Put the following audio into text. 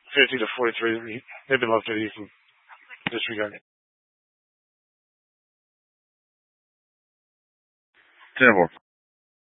50 to 43. They've been left to you from disregard. 10-4.